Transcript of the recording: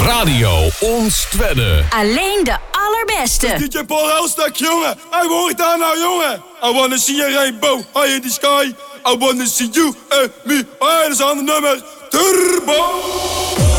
Radio Ons Twedde. Alleen de allerbeste. DJ Paul Elstak, jongen. Hij hoort daar nou, jongen. I wanna see a rainbow high in the sky. I wanna see you and me. Oh, dat is een ander nummer. Turbo.